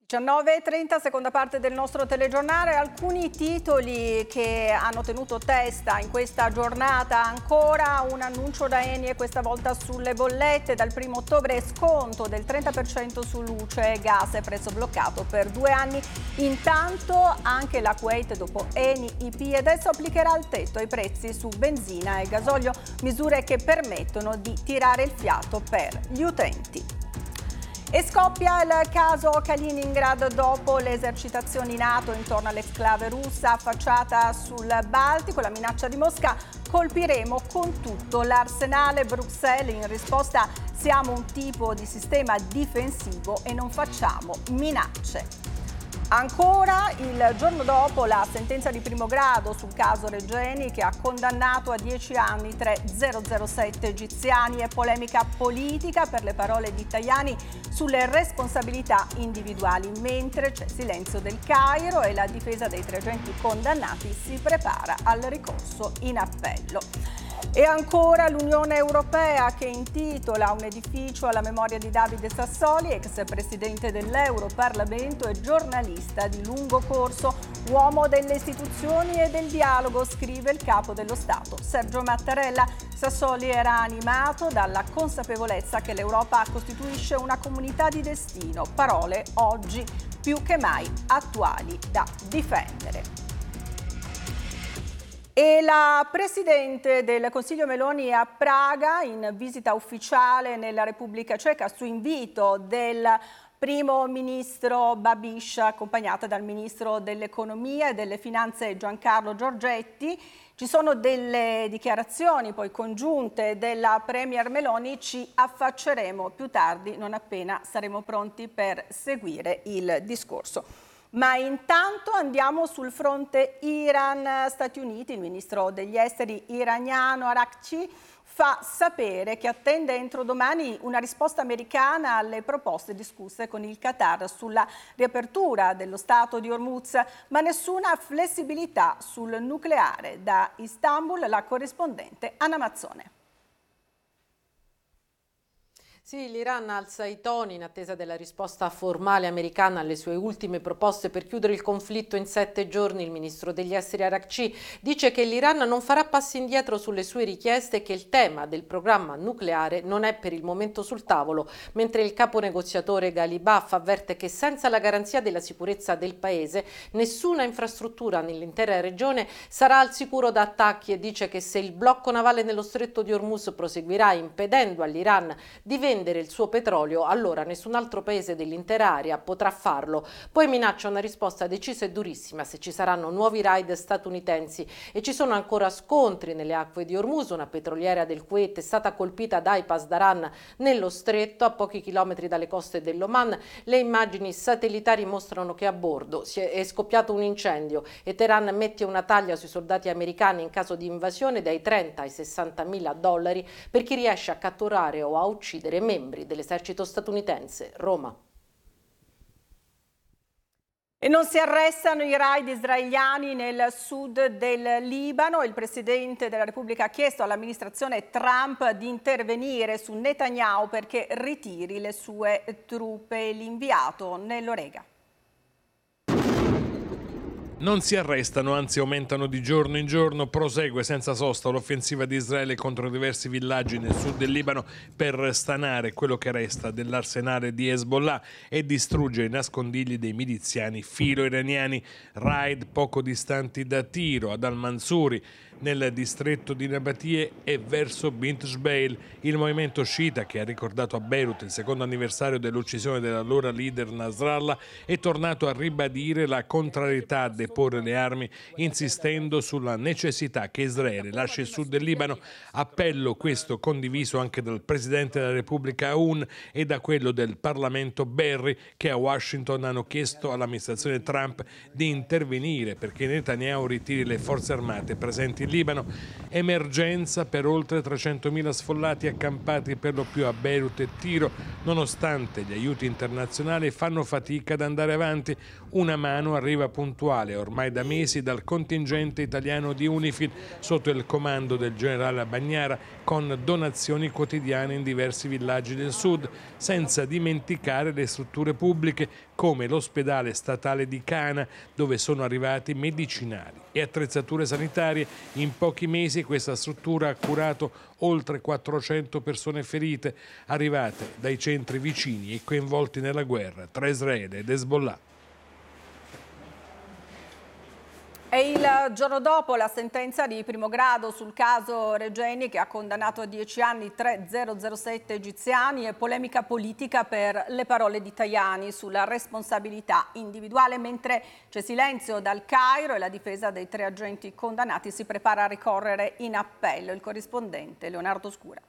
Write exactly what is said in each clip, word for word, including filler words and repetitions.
diciannove e trenta, seconda parte del nostro telegiornale. Alcuni titoli che hanno tenuto testa in questa giornata: ancora un annuncio da Eni e questa volta sulle bollette. Dal primo ottobre sconto del trenta per cento su luce e gas e prezzo bloccato per due anni. Intanto anche la Kuwait, dopo Eni, I P, adesso applicherà il tetto ai prezzi su benzina e gasolio, misure che permettono di tirare il fiato per gli utenti. E scoppia il caso Kaliningrad dopo le esercitazioni NATO intorno all'exclave russa affacciata sul Baltico. La minaccia di Mosca: colpiremo con tutto l'arsenale. Bruxelles in risposta: siamo un tipo di sistema difensivo e non facciamo minacce. Ancora il giorno dopo la sentenza di primo grado sul caso Regeni, che ha condannato a dieci anni tre zero zero sette egiziani, e polemica politica per le parole di Tajani sulle responsabilità individuali, mentre c'è silenzio del Cairo e la difesa dei tre agenti condannati si prepara al ricorso in appello. E ancora l'Unione Europea, che intitola un edificio alla memoria di Davide Sassoli, ex presidente dell'Europarlamento e giornalista di lungo corso, uomo delle istituzioni e del dialogo, scrive il capo dello Stato Sergio Mattarella. Sassoli era animato dalla consapevolezza che l'Europa costituisce una comunità di destino, parole oggi più che mai attuali da difendere. E la Presidente del Consiglio Meloni è a Praga in visita ufficiale nella Repubblica Ceca su invito del Primo Ministro Babiš, accompagnata dal Ministro dell'Economia e delle Finanze Giancarlo Giorgetti. Ci sono delle dichiarazioni poi congiunte della Premier Meloni, ci affacceremo più tardi, non appena saremo pronti per seguire il discorso. Ma intanto andiamo sul fronte Iran-Stati Uniti. Il ministro degli esteri iraniano Araghchi fa sapere che attende entro domani una risposta americana alle proposte discusse con il Qatar sulla riapertura dello Stato di Hormuz, ma nessuna flessibilità sul nucleare. Da Istanbul la corrispondente Anna Mazzone. Sì, l'Iran alza i toni in attesa della risposta formale americana alle sue ultime proposte per chiudere il conflitto in sette giorni. Il ministro degli esteri Araghchi dice che l'Iran non farà passi indietro sulle sue richieste e che il tema del programma nucleare non è per il momento sul tavolo, mentre il capo negoziatore Ghalibaf avverte che senza la garanzia della sicurezza del paese nessuna infrastruttura nell'intera regione sarà al sicuro da attacchi, e dice che se il blocco navale nello stretto di Hormuz proseguirà impedendo all'Iran di vendere il suo petrolio, allora nessun altro paese dell'intera area potrà farlo. Poi minaccia una risposta decisa e durissima se ci saranno nuovi raid statunitensi. E ci sono ancora scontri nelle acque di Hormuz. Una petroliera del Kuwait è stata colpita dai Pasdaran nello stretto, a pochi chilometri dalle coste dell'Oman. Le immagini satellitari mostrano che a bordo si è, è scoppiato un incendio e Teheran mette una taglia sui soldati americani in caso di invasione dai trenta ai sessanta mila dollari per chi riesce a catturare o a uccidere membri dell'esercito statunitense. Roma. E non si arrestano i raid israeliani nel sud del Libano. Il presidente della Repubblica ha chiesto all'amministrazione Trump di intervenire su Netanyahu perché ritiri le sue truppe. L'inviato Nello Rega. Non si arrestano, anzi aumentano di giorno in giorno. Prosegue senza sosta l'offensiva di Israele contro diversi villaggi nel sud del Libano per stanare quello che resta dell'arsenale di Hezbollah e distruggere i nascondigli dei miliziani filo-iraniani. Raid poco distanti da Tiro, ad al-Mansuri, nel distretto di Nabatie, e verso Bint Jbeil. Il movimento sciita, che ha ricordato a Beirut il secondo anniversario dell'uccisione dell'allora leader Nasrallah, è tornato a ribadire la contrarietà a deporre le armi, insistendo sulla necessità che Israele lasci il sud del Libano. Appello questo condiviso anche dal presidente della Repubblica Aoun e da quello del Parlamento Berry, che a Washington hanno chiesto all'amministrazione Trump di intervenire perché Netanyahu ritiri le forze armate presenti Libano. Emergenza per oltre trecentomila sfollati accampati per lo più a Beirut e Tiro. Nonostante gli aiuti internazionali fanno fatica ad andare avanti. Una mano arriva puntuale ormai da mesi dal contingente italiano di UNIFIL sotto il comando del generale Bagnara, con donazioni quotidiane in diversi villaggi del sud, senza dimenticare le strutture pubbliche come l'ospedale statale di Cana, dove sono arrivati medicinali e attrezzature sanitarie. In pochi mesi questa struttura ha curato oltre quattrocento persone ferite, arrivate dai centri vicini e coinvolti nella guerra tra Israele ed Hezbollah. E il giorno dopo la sentenza di primo grado sul caso Regeni, che ha condannato a dieci anni tre zero zero sette egiziani, e polemica politica per le parole di Tajani sulla responsabilità individuale, mentre c'è silenzio dal Cairo e la difesa dei tre agenti condannati si prepara a ricorrere in appello. Il corrispondente Leonardo Scura.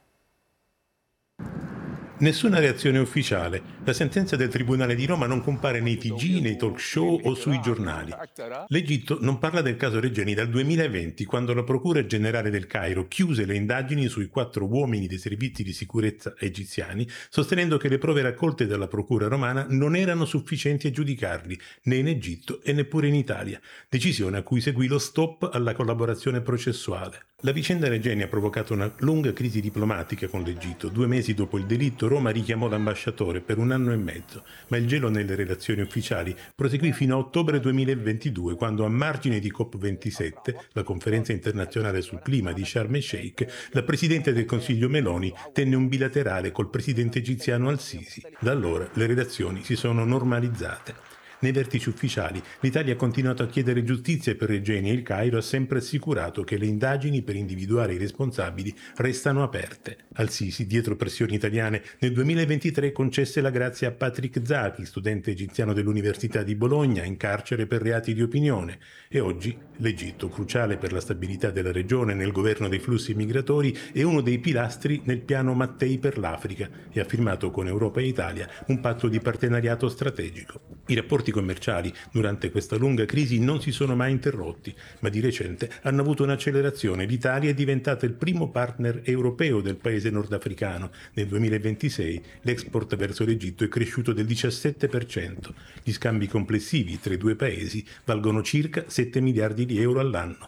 Nessuna reazione ufficiale. La sentenza del Tribunale di Roma non compare nei T G, nei talk show o sui giornali. L'Egitto non parla del caso Regeni dal duemilaventi, quando la Procura Generale del Cairo chiuse le indagini sui quattro uomini dei servizi di sicurezza egiziani, sostenendo che le prove raccolte dalla Procura romana non erano sufficienti a giudicarli, né in Egitto e neppure in Italia, decisione a cui seguì lo stop alla collaborazione processuale. La vicenda Regeni ha provocato una lunga crisi diplomatica con l'Egitto. Due mesi dopo il delitto Roma richiamò l'ambasciatore per un anno e mezzo, ma il gelo nelle relazioni ufficiali proseguì fino a ottobre duemilaventidue, quando a margine di COP ventisette, la conferenza internazionale sul clima di Sharm el Sheikh, la Presidente del Consiglio Meloni tenne un bilaterale col presidente egiziano al-Sisi. Da allora le relazioni si sono normalizzate. Nei vertici ufficiali l'Italia ha continuato a chiedere giustizia per Regeni e il Cairo ha sempre assicurato che le indagini per individuare i responsabili restano aperte. Al-Sisi, dietro pressioni italiane, nel duemilaventitré concesse la grazia a Patrick Zaki, studente egiziano dell'Università di Bologna, in carcere per reati di opinione. E oggi l'Egitto, cruciale per la stabilità della regione nel governo dei flussi migratori, è uno dei pilastri nel piano Mattei per l'Africa e ha firmato con Europa e Italia un patto di partenariato strategico. I rapporti commerciali durante questa lunga crisi non si sono mai interrotti, ma di recente hanno avuto un'accelerazione. L'Italia è diventata il primo partner europeo del paese nordafricano. Nel duemilaventisei l'export verso l'Egitto è cresciuto del diciassette per cento. Gli scambi complessivi tra i due paesi valgono circa sette miliardi di euro all'anno.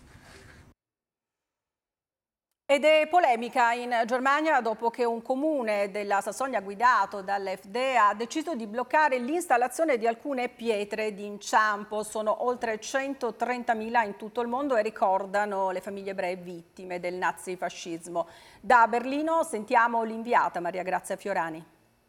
Ed è polemica in Germania dopo che un comune della Sassonia guidato dall'A F D ha deciso di bloccare l'installazione di alcune pietre d'inciampo. Sono oltre centotrentamila in tutto il mondo e ricordano le famiglie ebree vittime del nazifascismo. Da Berlino sentiamo l'inviata Maria Grazia Fiorani.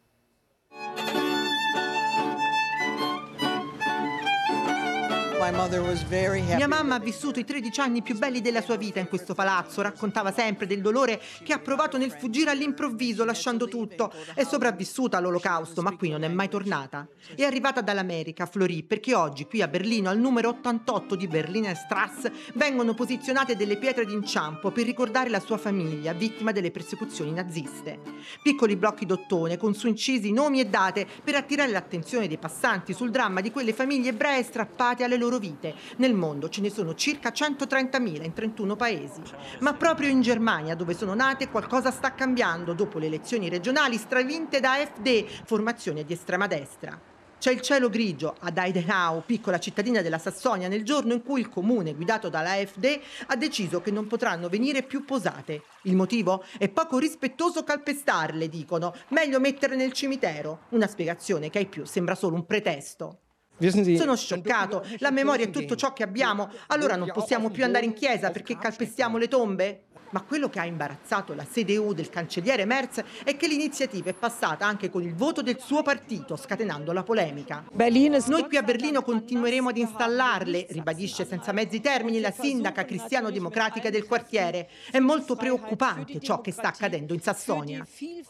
Mia mamma ha vissuto i tredici anni più belli della sua vita in questo palazzo, raccontava sempre del dolore che ha provato nel fuggire all'improvviso lasciando tutto. È sopravvissuta all'Olocausto, ma qui non è mai tornata. È arrivata dall'America, Florì, perché oggi qui a Berlino, al numero ottantotto di Berliner Straße, vengono posizionate delle pietre d'inciampo per ricordare la sua famiglia, vittima delle persecuzioni naziste. Piccoli blocchi d'ottone con su incisi nomi e date per attirare l'attenzione dei passanti sul dramma di quelle famiglie ebree strappate alle loro vite. Nel mondo ce ne sono circa centotrentamila in trentuno paesi. Ma proprio in Germania, dove sono nate, qualcosa sta cambiando dopo le elezioni regionali stravinte da A F D, formazione di estrema destra. C'è il cielo grigio ad Heidenau, piccola cittadina della Sassonia, nel giorno in cui il comune guidato dalla A F D ha deciso che non potranno venire più posate. Il motivo? È poco rispettoso calpestarle, dicono. Meglio mettere nel cimitero. Una spiegazione che ai più sembra solo un pretesto. Sono scioccato, la memoria è tutto ciò che abbiamo, allora non possiamo più andare in chiesa perché calpestiamo le tombe? Ma quello che ha imbarazzato la C D U del cancelliere Merz è che l'iniziativa è passata anche con il voto del suo partito, scatenando la polemica. Noi qui a Berlino continueremo ad installarle, ribadisce senza mezzi termini la sindaca cristiano-democratica del quartiere. È molto preoccupante ciò che sta accadendo in Sassonia.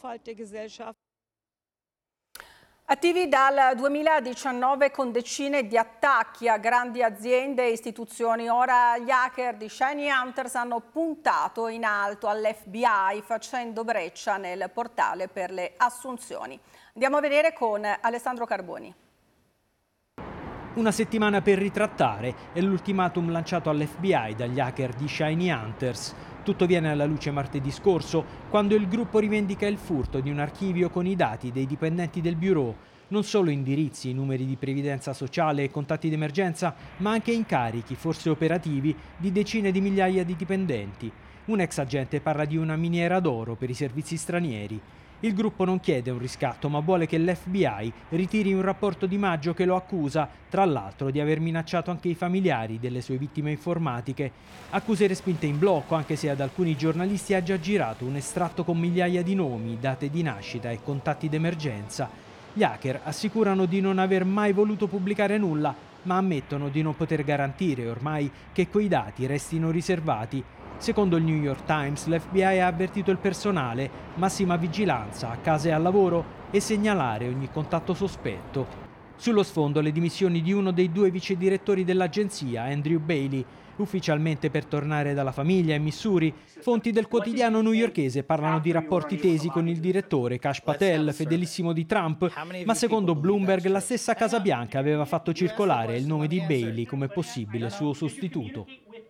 Attivi dal duemiladiciannove con decine di attacchi a grandi aziende e istituzioni, ora gli hacker di Shiny Hunters hanno puntato in alto all'F B I facendo breccia nel portale per le assunzioni. Andiamo a vedere con Alessandro Carboni. Una settimana per ritrattare è l'ultimatum lanciato all'F B I dagli hacker di Shiny Hunters. Tutto viene alla luce martedì scorso, quando il gruppo rivendica il furto di un archivio con i dati dei dipendenti del bureau. Non solo indirizzi, numeri di previdenza sociale e contatti d'emergenza, ma anche incarichi, forse operativi, di decine di migliaia di dipendenti. Un ex agente parla di una miniera d'oro per i servizi stranieri. Il gruppo non chiede un riscatto, ma vuole che l'F B I ritiri un rapporto di maggio che lo accusa, tra l'altro, di aver minacciato anche i familiari delle sue vittime informatiche. Accuse respinte in blocco, anche se ad alcuni giornalisti ha già girato un estratto con migliaia di nomi, date di nascita e contatti d'emergenza. Gli hacker assicurano di non aver mai voluto pubblicare nulla, ma ammettono di non poter garantire ormai che quei dati restino riservati. Secondo il New York Times, l'F B I ha avvertito il personale, massima vigilanza a casa e al lavoro e segnalare ogni contatto sospetto. Sullo sfondo le dimissioni di uno dei due vice direttori dell'agenzia, Andrew Bailey, ufficialmente per tornare dalla famiglia in Missouri. Fonti del quotidiano newyorkese parlano di rapporti tesi con il direttore Kash Patel, fedelissimo di Trump, ma secondo Bloomberg la stessa Casa Bianca aveva fatto circolare il nome di Bailey come possibile suo sostituto.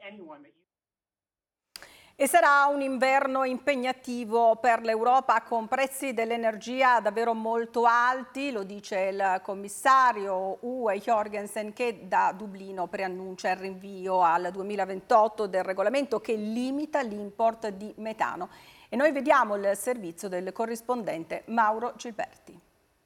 E sarà un inverno impegnativo per l'Europa con prezzi dell'energia davvero molto alti, lo dice il commissario U E Jorgensen, che da Dublino preannuncia il rinvio al duemilaventotto del regolamento che limita l'import di metano. E noi vediamo il servizio del corrispondente Mauro Gilberti.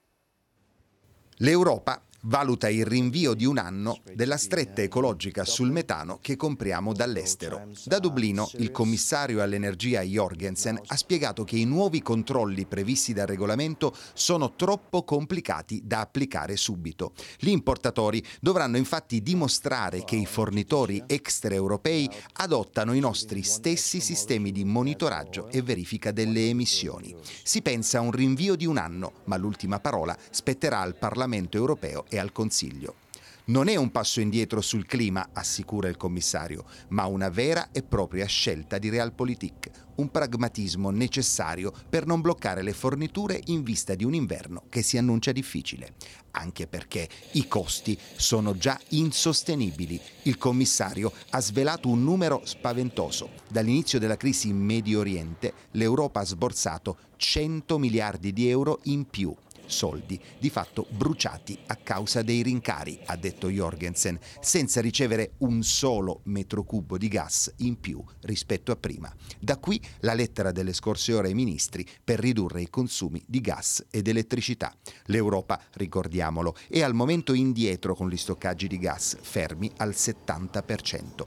L'Europa valuta il rinvio di un anno della stretta ecologica sul metano che compriamo dall'estero. Da Dublino il commissario all'energia Jorgensen ha spiegato che i nuovi controlli previsti dal regolamento sono troppo complicati da applicare subito. Gli importatori dovranno infatti dimostrare che i fornitori extraeuropei adottano i nostri stessi sistemi di monitoraggio e verifica delle emissioni. Si pensa a un rinvio di un anno, ma l'ultima parola spetterà al Parlamento europeo e al Consiglio. Non è un passo indietro sul clima, assicura il commissario, ma una vera e propria scelta di Realpolitik, un pragmatismo necessario per non bloccare le forniture in vista di un inverno che si annuncia difficile. Anche perché i costi sono già insostenibili. Il commissario ha svelato un numero spaventoso. Dall'inizio della crisi in Medio Oriente, l'Europa ha sborsato cento miliardi di euro in più. Soldi di fatto bruciati a causa dei rincari, ha detto Jorgensen, senza ricevere un solo metro cubo di gas in più rispetto a prima. Da qui la lettera delle scorse ore ai ministri per ridurre i consumi di gas ed elettricità. L'Europa, ricordiamolo, è al momento indietro con gli stoccaggi di gas, fermi al settanta per cento.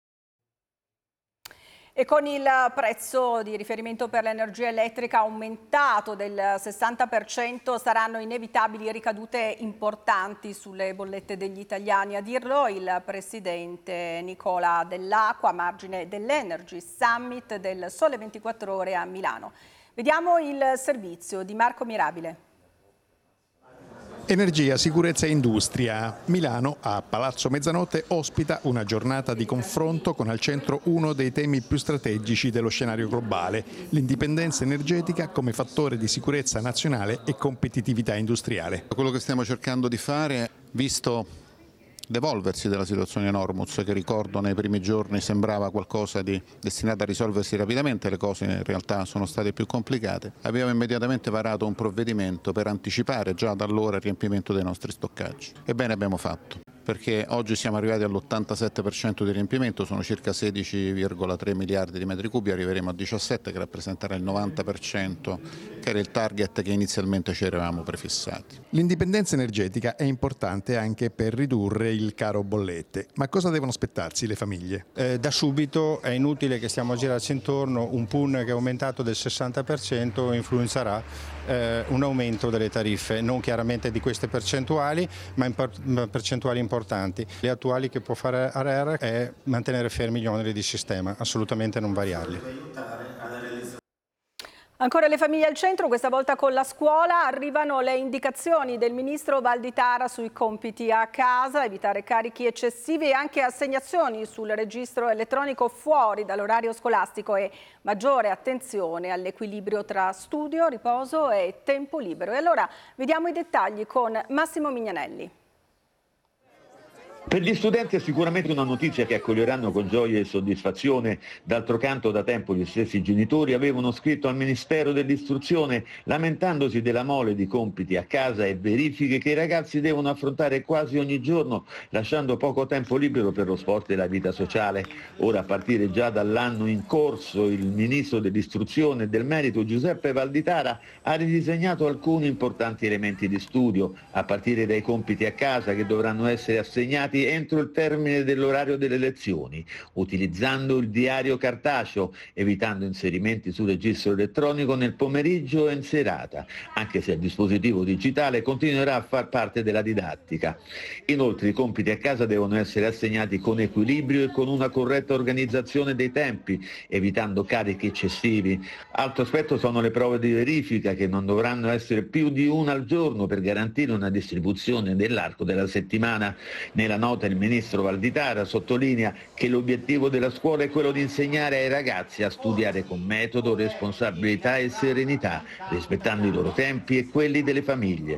E con il prezzo di riferimento per l'energia elettrica aumentato del sessanta per cento saranno inevitabili ricadute importanti sulle bollette degli italiani. A dirlo il presidente Nicola Dell'Acqua a margine dell'Energy Summit del Sole ventiquattro Ore a Milano. Vediamo il servizio di Marco Mirabile. Energia, sicurezza e industria. Milano, a Palazzo Mezzanotte, ospita una giornata di confronto con al centro uno dei temi più strategici dello scenario globale, l'indipendenza energetica come fattore di sicurezza nazionale e competitività industriale. Quello che stiamo cercando di fare, visto l'evolversi della situazione in Hormuz, che ricordo nei primi giorni sembrava qualcosa di destinato a risolversi rapidamente, le cose in realtà sono state più complicate. Abbiamo immediatamente varato un provvedimento per anticipare già da allora il riempimento dei nostri stoccaggi. Ebbene abbiamo fatto, perché oggi siamo arrivati all'ottantasette per cento di riempimento, sono circa sedici virgola tre miliardi di metri cubi, arriveremo a diciassette che rappresenterà il novanta per cento che era il target che inizialmente ci eravamo prefissati. L'indipendenza energetica è importante anche per ridurre il caro bollette, ma cosa devono aspettarsi le famiglie? Eh, da subito è inutile che stiamo a girarci intorno, un P U N che è aumentato del sessanta per cento influenzerà eh, un aumento delle tariffe, non chiaramente di queste percentuali, ma in per- percentuali importanti. Le attuali che può fare A R E R è mantenere fermi gli oneri di sistema, assolutamente non variarli. Ancora le famiglie al centro, questa volta con la scuola. Arrivano le indicazioni del ministro Valditara sui compiti a casa, evitare carichi eccessivi e anche assegnazioni sul registro elettronico fuori dall'orario scolastico e maggiore attenzione all'equilibrio tra studio, riposo e tempo libero. E allora vediamo i dettagli con Massimo Mignanelli. Per gli studenti è sicuramente una notizia che accoglieranno con gioia e soddisfazione. D'altro canto, da tempo gli stessi genitori avevano scritto al Ministero dell'Istruzione lamentandosi della mole di compiti a casa e verifiche che i ragazzi devono affrontare quasi ogni giorno, lasciando poco tempo libero per lo sport e la vita sociale. Ora, a partire già dall'anno in corso, il Ministro dell'Istruzione e del Merito Giuseppe Valditara ha ridisegnato alcuni importanti elementi di studio, a partire dai compiti a casa che dovranno essere assegnati entro il termine dell'orario delle lezioni, utilizzando il diario cartaceo, evitando inserimenti sul registro elettronico nel pomeriggio e in serata, anche se il dispositivo digitale continuerà a far parte della didattica. Inoltre i compiti a casa devono essere assegnati con equilibrio e con una corretta organizzazione dei tempi, evitando carichi eccessivi. Altro aspetto sono le prove di verifica, che non dovranno essere più di una al giorno per garantire una distribuzione nell'arco della settimana. Nella nota il ministro Valditara sottolinea che l'obiettivo della scuola è quello di insegnare ai ragazzi a studiare con metodo, responsabilità e serenità, rispettando i loro tempi e quelli delle famiglie.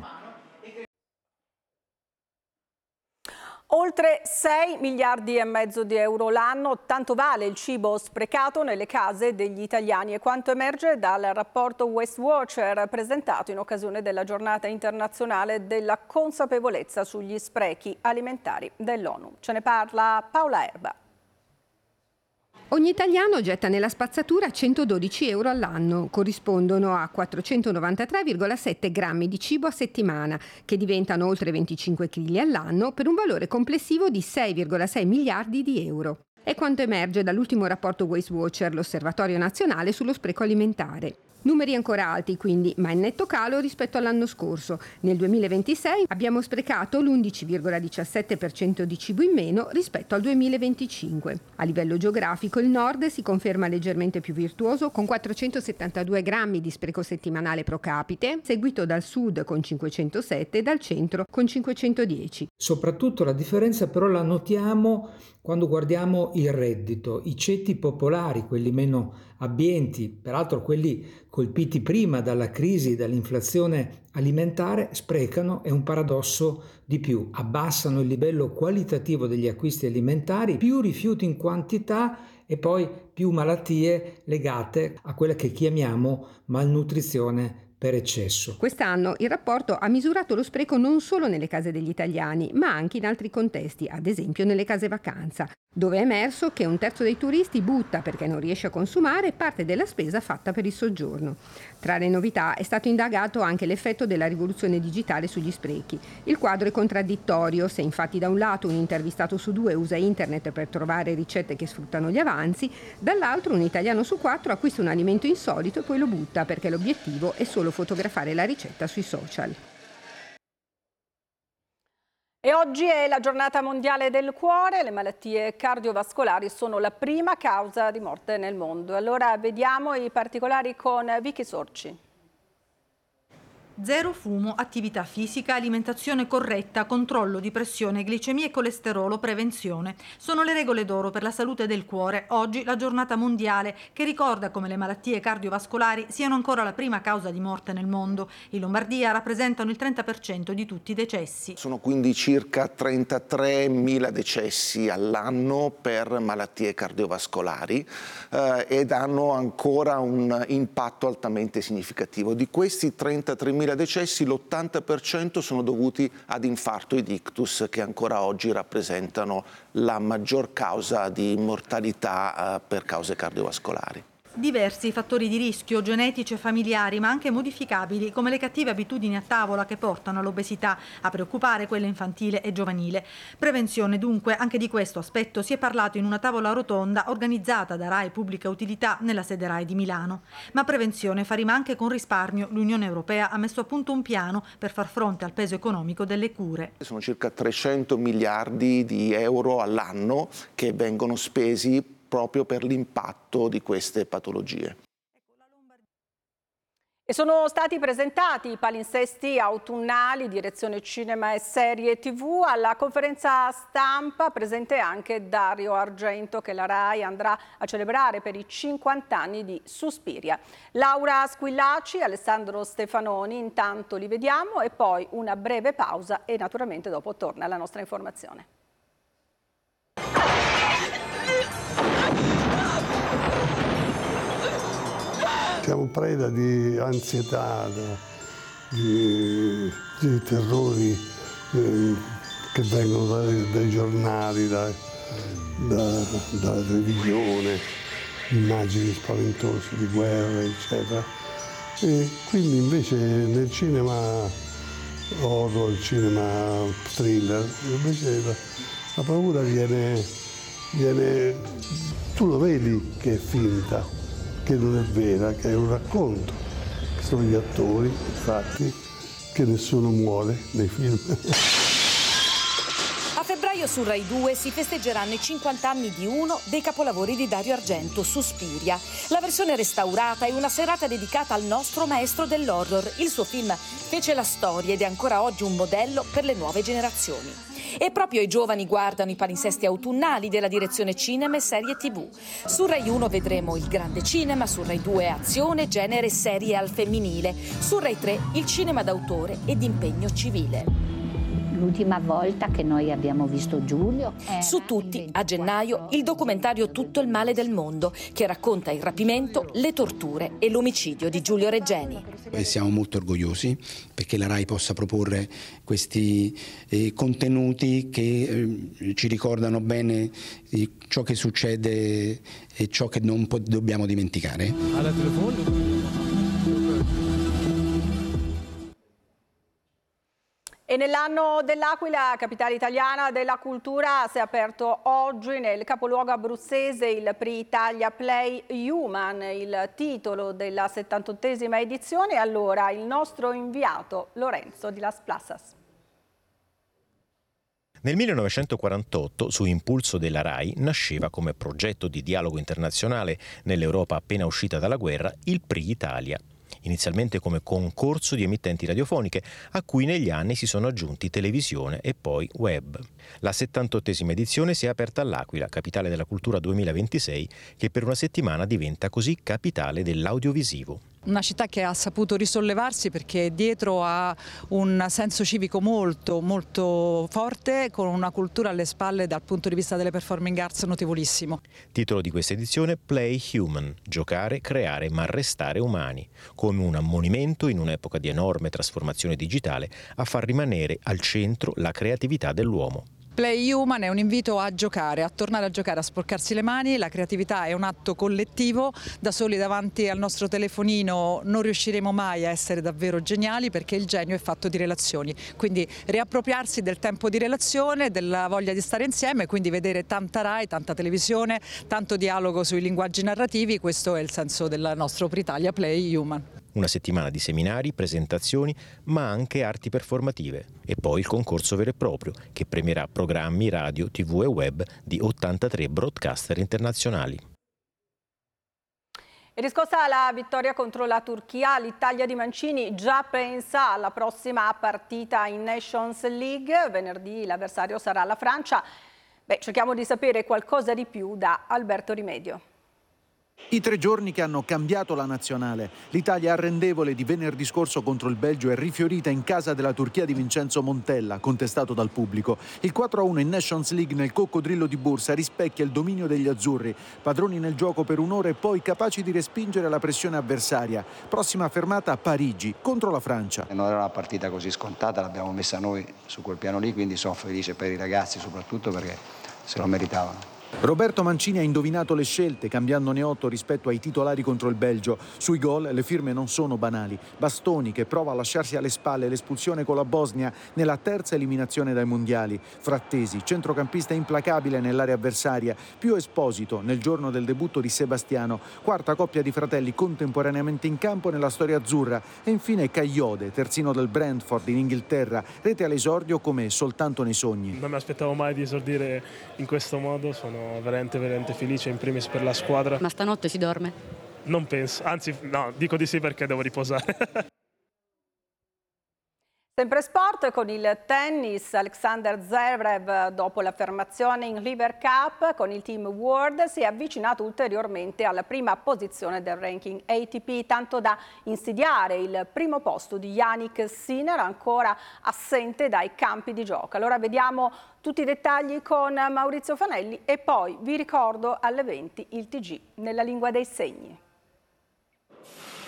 Oltre sei miliardi e mezzo di euro l'anno, tanto vale il cibo sprecato nelle case degli italiani, e quanto emerge dal rapporto Waste Watcher presentato in occasione della giornata internazionale della consapevolezza sugli sprechi alimentari dell'ONU. Ce ne parla Paola Erba. Ogni italiano getta nella spazzatura centododici euro all'anno, corrispondono a quattrocentonovantatré virgola sette grammi di cibo a settimana, che diventano oltre venticinque chili all'anno per un valore complessivo di sei virgola sei miliardi di euro. È quanto emerge dall'ultimo rapporto Waste Watcher, l'Osservatorio Nazionale sullo Spreco Alimentare. Numeri ancora alti quindi, ma in netto calo rispetto all'anno scorso. Nel duemilaventisei abbiamo sprecato l'undici virgola diciassette per cento di cibo in meno rispetto al duemilaventicinque. A livello geografico il nord si conferma leggermente più virtuoso con quattrocentosettantadue grammi di spreco settimanale pro capite, seguito dal sud con cinquecentosette e dal centro con cinquecentodieci. Soprattutto la differenza però la notiamo quando guardiamo il reddito, i ceti popolari, quelli meno abbienti, peraltro quelli colpiti prima dalla crisi, dall'inflazione alimentare, sprecano, è un paradosso di più, abbassano il livello qualitativo degli acquisti alimentari, più rifiuti in quantità e poi più malattie legate a quella che chiamiamo malnutrizione per eccesso. Quest'anno il rapporto ha misurato lo spreco non solo nelle case degli italiani, ma anche in altri contesti, ad esempio nelle case vacanza, dove è emerso che un terzo dei turisti butta perché non riesce a consumare parte della spesa fatta per il soggiorno. Tra le novità è stato indagato anche l'effetto della rivoluzione digitale sugli sprechi. Il quadro è contraddittorio, se infatti da un lato un intervistato su due usa internet per trovare ricette che sfruttano gli avanzi, dall'altro un italiano su quattro acquista un alimento insolito e poi lo butta perché l'obiettivo è solo fotografare la ricetta sui social. E oggi è la giornata mondiale del cuore. Le malattie cardiovascolari sono la prima causa di morte nel mondo. Allora vediamo i particolari con Vicky Sorci. Zero fumo, attività fisica, alimentazione corretta, controllo di pressione, glicemia e colesterolo, prevenzione. Sono le regole d'oro per la salute del cuore. Oggi la giornata mondiale che ricorda come le malattie cardiovascolari siano ancora la prima causa di morte nel mondo. In Lombardia rappresentano il trenta per cento di tutti i decessi. Sono quindi circa trentatremila decessi all'anno per malattie cardiovascolari eh, ed hanno ancora un impatto altamente significativo. Di questi trentatremila decessi, l'ottanta per cento sono dovuti ad infarto ed ictus, che ancora oggi rappresentano la maggior causa di mortalità eh, per cause cardiovascolari. Diversi fattori di rischio, genetici e familiari, ma anche modificabili, come le cattive abitudini a tavola che portano all'obesità, a preoccupare quella infantile e giovanile. Prevenzione dunque, anche di questo aspetto si è parlato in una tavola rotonda organizzata da RAI Pubblica Utilità nella sede RAI di Milano. Ma prevenzione fa rima anche con risparmio. L'Unione Europea ha messo a punto un piano per far fronte al peso economico delle cure. Sono circa trecento miliardi di euro all'anno che vengono spesi proprio per l'impatto di queste patologie. E sono stati presentati i palinsesti autunnali, direzione cinema e serie tivù. Alla conferenza stampa presente anche Dario Argento, che la RAI andrà a celebrare per i cinquanta anni di Suspiria. Laura Squillaci, Alessandro Stefanoni, intanto li vediamo, e poi una breve pausa e naturalmente dopo torna la nostra informazione. siamo preda di ansietà, di, di terrori eh, che vengono dai, dai giornali, da, da, dalla televisione, immagini spaventose di guerra, eccetera. E quindi invece nel cinema horror, il cinema thriller, invece la, la paura viene, viene, tu lo vedi che è finta, che non è vera, che è un racconto, che sono gli attori, infatti, che nessuno muore nei film. A febbraio su Rai due si festeggeranno i cinquanta anni di uno dei capolavori di Dario Argento, Suspiria. La versione restaurata è una serata dedicata al nostro maestro dell'horror. Il suo film fece la storia ed è ancora oggi un modello per le nuove generazioni. E proprio i giovani guardano i palinsesti autunnali della direzione cinema e serie tivù. Su Rai uno vedremo il grande cinema, su Rai due azione, genere, serie al femminile. Su Rai tre il cinema d'autore ed impegno civile. L'ultima volta che noi abbiamo visto Giulio. Su Tutti, a gennaio, il documentario Tutto il male del mondo, che racconta il rapimento, le torture e l'omicidio di Giulio Regeni. E siamo molto orgogliosi perché la Rai possa proporre questi eh, contenuti che eh, ci ricordano bene eh, ciò che succede e ciò che non dobbiamo dimenticare. Alla telefono. E nell'anno dell'Aquila, capitale italiana della cultura, si è aperto oggi nel capoluogo abruzzese il Prix Italia Play Human, il titolo della settantottesima edizione. Allora il nostro inviato Lorenzo di Las Plasas. Nel millenovecentoquarantotto, su impulso della RAI, nasceva come progetto di dialogo internazionale nell'Europa appena uscita dalla guerra il Prix Italia. Inizialmente come concorso di emittenti radiofoniche, a cui negli anni si sono aggiunti televisione e poi web. La settantottesima edizione si è aperta all'Aquila, capitale della cultura duemilaventisei, che per una settimana diventa così capitale dell'audiovisivo. Una città che ha saputo risollevarsi perché dietro ha un senso civico molto molto forte, con una cultura alle spalle dal punto di vista delle performing arts notevolissimo. Titolo di questa edizione: Play Human, giocare, creare ma restare umani, come un ammonimento in un'epoca di enorme trasformazione digitale a far rimanere al centro la creatività dell'uomo. Play Human è un invito a giocare, a tornare a giocare, a sporcarsi le mani. La creatività è un atto collettivo, da soli davanti al nostro telefonino non riusciremo mai a essere davvero geniali, perché il genio è fatto di relazioni, quindi riappropriarsi del tempo di relazione, della voglia di stare insieme, quindi vedere tanta Rai, tanta televisione, tanto dialogo sui linguaggi narrativi. Questo è il senso del nostro Prix Italia Play Human. Una settimana di seminari, presentazioni, ma anche arti performative. E poi il concorso vero e proprio, che premierà programmi radio, tivù e web di ottantatré broadcaster internazionali. E riscossa la vittoria contro la Turchia, l'Italia di Mancini già pensa alla prossima partita in Nations League. Venerdì l'avversario sarà la Francia. Beh, cerchiamo di sapere qualcosa di più da Alberto Rimedio. I tre giorni che hanno cambiato la nazionale. L'Italia arrendevole di venerdì scorso contro il Belgio è rifiorita in casa della Turchia di Vincenzo Montella, contestato dal pubblico. Il quattro a uno in Nations League nel coccodrillo di Bursa rispecchia il dominio degli azzurri, padroni nel gioco per un'ora e poi capaci di respingere la pressione avversaria. Prossima fermata a Parigi contro la Francia. Non era una partita così scontata, l'abbiamo messa noi su quel piano lì, quindi sono felice per i ragazzi soprattutto perché se lo meritavano. Roberto Mancini ha indovinato le scelte, cambiandone otto rispetto ai titolari contro il Belgio. Sui gol le firme non sono banali. Bastoni, che prova a lasciarsi alle spalle l'espulsione con la Bosnia nella terza eliminazione dai mondiali. Frattesi, centrocampista implacabile nell'area avversaria. Più Esposito nel giorno del debutto di Sebastiano. Quarta coppia di fratelli contemporaneamente in campo nella storia azzurra. E infine Cagliode, terzino del Brentford in Inghilterra, rete all'esordio come soltanto nei sogni. Non mi aspettavo mai di esordire in questo modo, sono veramente veramente felice, in primis per la squadra. Ma stanotte si dorme? Non penso, anzi no, dico di sì perché devo riposare. Sempre sport con il tennis. Alexander Zverev, dopo l'affermazione in Lever Cup con il team World, si è avvicinato ulteriormente alla prima posizione del ranking A T P, tanto da insidiare il primo posto di Jannik Sinner, ancora assente dai campi di gioco. Allora vediamo tutti i dettagli con Maurizio Fanelli e poi vi ricordo alle venti il T G nella lingua dei segni.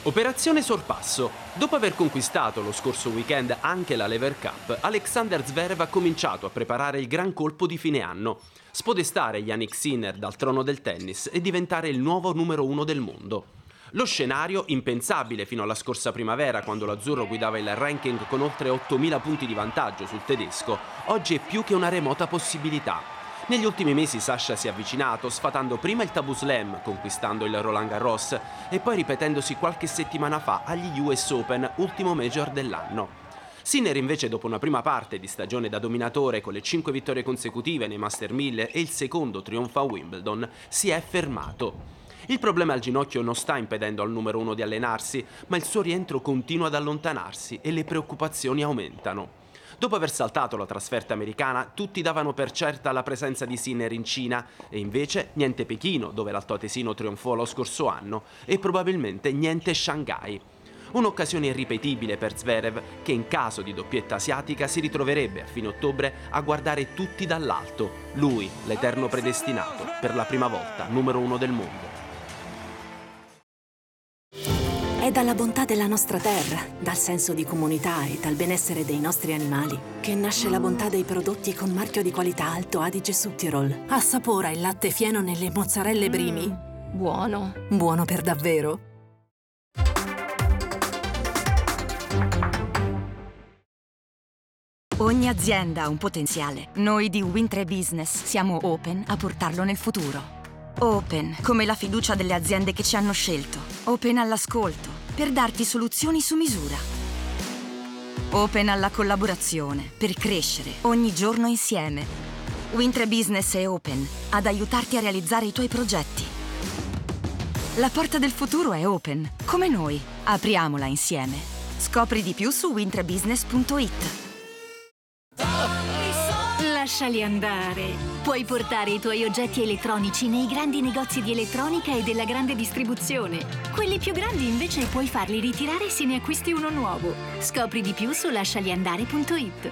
Operazione sorpasso. Dopo aver conquistato lo scorso weekend anche la Lever Cup, Alexander Zverev ha cominciato a preparare il gran colpo di fine anno: spodestare Jannik Sinner dal trono del tennis e diventare il nuovo numero uno del mondo. Lo scenario, impensabile fino alla scorsa primavera, quando l'azzurro guidava il ranking con oltre ottomila punti di vantaggio sul tedesco, oggi è più che una remota possibilità. Negli ultimi mesi Sasha si è avvicinato, sfatando prima il Tabù Slam, conquistando il Roland Garros, e poi ripetendosi qualche settimana fa agli U S Open, ultimo major dell'anno. Sinner invece, dopo una prima parte di stagione da dominatore con le cinque vittorie consecutive nei Master mille e il secondo trionfo a Wimbledon, si è fermato. Il problema al ginocchio non sta impedendo al numero uno di allenarsi, ma il suo rientro continua ad allontanarsi e le preoccupazioni aumentano. Dopo aver saltato la trasferta americana, tutti davano per certa la presenza di Sinner in Cina, e invece niente Pechino, dove l'altoatesino trionfò lo scorso anno, e probabilmente niente Shanghai. Un'occasione irripetibile per Zverev, che in caso di doppietta asiatica si ritroverebbe a fine ottobre a guardare tutti dall'alto. Lui, l'eterno predestinato, per la prima volta numero uno del mondo. È dalla bontà della nostra terra, dal senso di comunità e dal benessere dei nostri animali che nasce la bontà dei prodotti con marchio di qualità Alto Adige Südtirol. Assapora il latte fieno nelle mozzarelle Brimi. Mm, buono. Buono per davvero. Ogni azienda ha un potenziale. Noi di Wintre Business siamo open a portarlo nel futuro. Open, come la fiducia delle aziende che ci hanno scelto. Open all'ascolto, per darti soluzioni su misura. Open alla collaborazione, per crescere ogni giorno insieme. Wintre Business è open ad aiutarti a realizzare i tuoi progetti. La porta del futuro è open, come noi. Apriamola insieme. Scopri di più su wintrebusiness punto it. Lasciali andare. Puoi portare i tuoi oggetti elettronici nei grandi negozi di elettronica e della grande distribuzione. Quelli più grandi invece puoi farli ritirare se ne acquisti uno nuovo. Scopri di più su lascialiandare punto it.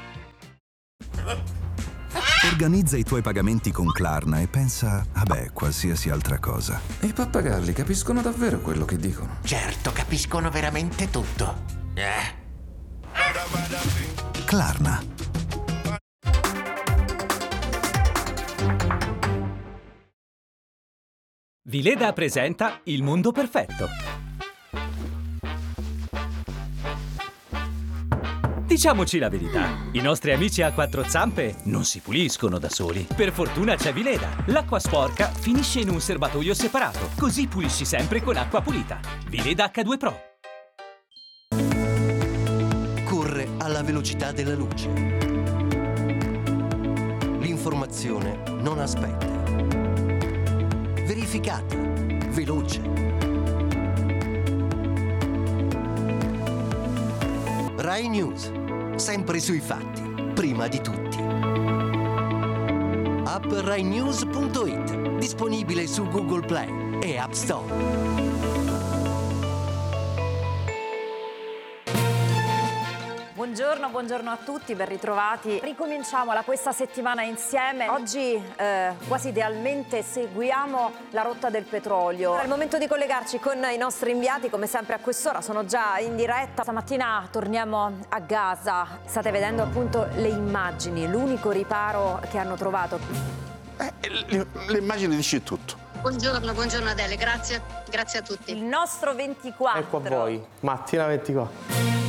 Organizza i tuoi pagamenti con Klarna e pensa a beh, qualsiasi altra cosa. I pappagalli capiscono davvero quello che dicono? Certo, capiscono veramente tutto. Eh. Klarna. Vileda presenta Il mondo perfetto. Diciamoci la verità, i nostri amici a quattro zampe non si puliscono da soli. Per fortuna c'è Vileda. L'acqua sporca finisce in un serbatoio separato, così pulisci sempre con acqua pulita. Vileda acca due Pro. Corre alla velocità della luce. L'informazione non aspetta. Verificata, veloce. Rai News, sempre sui fatti, prima di tutti. App rai news punto it, disponibile su Google Play e App Store. Buongiorno, buongiorno a tutti, ben ritrovati. Ricominciamo la questa settimana insieme. Oggi eh, quasi idealmente seguiamo la rotta del petrolio. È il momento di collegarci con i nostri inviati, come sempre a quest'ora, sono già in diretta. Stamattina torniamo a Gaza. State vedendo appunto le immagini, l'unico riparo che hanno trovato. Eh, le, le immagini dice tutto. Buongiorno, buongiorno Adele, grazie, grazie a tutti. Il nostro ventiquattro. Ecco a voi, mattina ventiquattro.